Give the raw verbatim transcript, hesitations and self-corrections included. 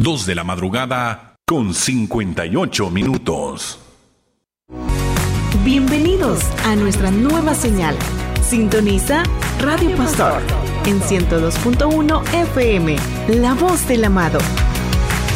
dos de la madrugada con cincuenta y ocho minutos. Bienvenidos a nuestra nueva señal. Sintoniza Radio Pastor en ciento dos punto uno F M, La Voz del Amado.